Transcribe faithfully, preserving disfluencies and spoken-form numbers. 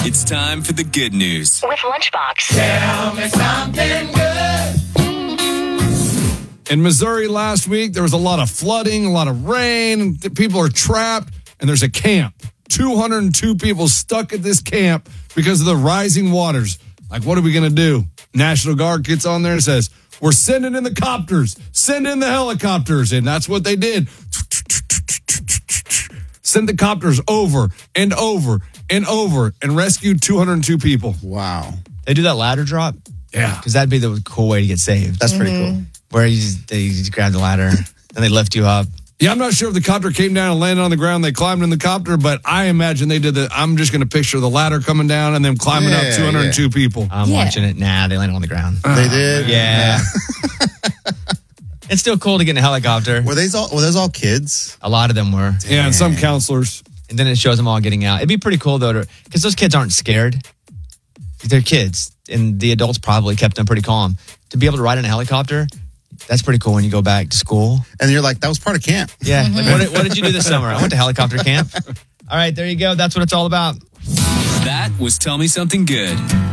It's time for the good news with Lunchbox. Tell me something good. In Missouri last week, there was a lot of flooding, a lot of rain. People are trapped, and there's a camp. two hundred two people stuck at this camp because of the rising waters. Like, what are we going to do? National Guard gets on there and says, we're sending in the copters. Send in the helicopters. And that's what they did. Send the copters over and over and over and rescued two hundred two people. Wow. They do that ladder drop? Yeah. Because that'd be the cool way to get saved. That's pretty cool. Where you just, they just grab the ladder and they lift you up. Yeah, I'm not sure if the copter came down and landed on the ground. They climbed in the copter, but I imagine they did the, I'm just going to picture the ladder coming down and them climbing Yeah, up two hundred two yeah. people. I'm Yeah. watching it. Nah, they landed on the ground. They did? Yeah. It's still cool to get in a helicopter. Were these all were those all kids? A lot of them were. Yeah, and some counselors. And then it shows them all getting out. It'd be pretty cool, though, because those kids aren't scared. They're kids, and the adults probably kept them pretty calm. To be able to ride in a helicopter, that's pretty cool when you go back to school. And you're like, that was part of camp. Yeah. Like, what, did, what did you do this summer? I went to helicopter camp. All right, there you go. That's what it's all about. That was Tell Me Something Good.